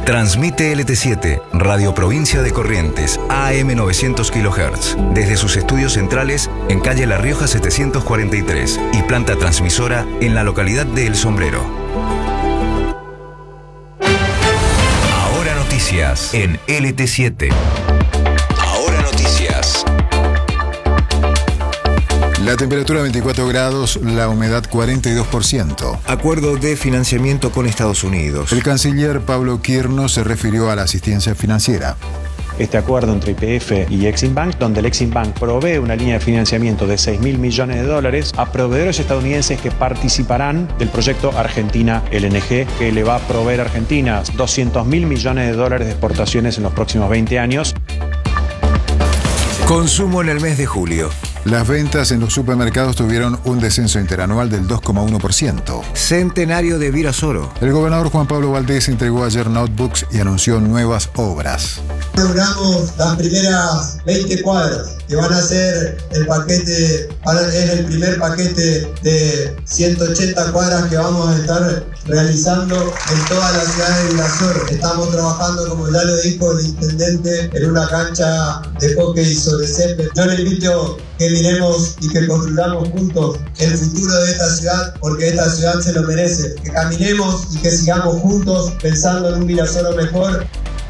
Transmite LT7, Radio Provincia de Corrientes, AM 900 kHz, desde sus estudios centrales en calle La Rioja 743 y planta transmisora en la localidad de El Sombrero. Ahora noticias en LT7. Ahora noticias. La temperatura 24 grados, la humedad 42%. Acuerdo de financiamiento con Estados Unidos. El canciller Pablo Quirno se refirió a la asistencia financiera. Este acuerdo entre YPF y Exim Bank, donde el Exim Bank provee una línea de financiamiento de $6.000 millones a proveedores estadounidenses que participarán del proyecto Argentina LNG, que le va a proveer a Argentina $200.000 millones de exportaciones en los próximos 20 años. Consumo en el mes de julio. Las ventas en los supermercados tuvieron un descenso interanual del 2,1%. Centenario de Virasoro. El gobernador Juan Pablo Valdés entregó ayer notebooks y anunció nuevas obras. Inauguramos las primeras 20 cuadras que van a ser es el primer paquete de 180 cuadras que vamos a estar realizando en toda la ciudad de Virasoro. Estamos trabajando, como ya lo dijo el intendente, en una cancha de hockey sobre césped. Yo le invito que miremos y que construyamos juntos el futuro de esta ciudad, porque esta ciudad se lo merece. Que caminemos y que sigamos juntos pensando en un Virasoro mejor.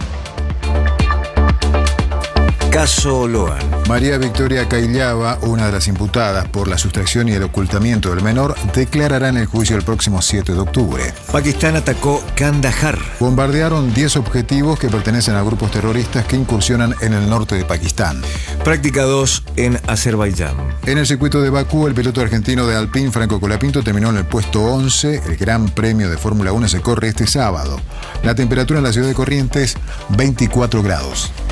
Caso Loan. María Victoria Caillaba, una de las imputadas por la sustracción y el ocultamiento del menor, declarará en el juicio el próximo 7 de octubre. Pakistán atacó Kandahar. Bombardearon 10 objetivos que pertenecen a grupos terroristas que incursionan en el norte de Pakistán. Práctica 2 en Azerbaiyán. En el circuito de Bakú, el piloto argentino de Alpine, Franco Colapinto, terminó en el puesto 11. El Gran Premio de Fórmula 1 se corre este sábado. La temperatura en la ciudad de Corrientes, 24 grados.